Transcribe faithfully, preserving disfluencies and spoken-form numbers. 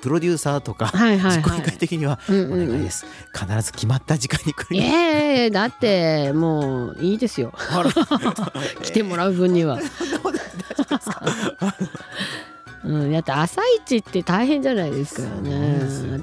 プロデューサーとか、 はいはいはい、 実行委員会的にはお願いです、うんうん、必ず決まった時間に来る。 えー、だってもういいですよ来てもらう分にはうん、だって朝一って大変じゃないですかね。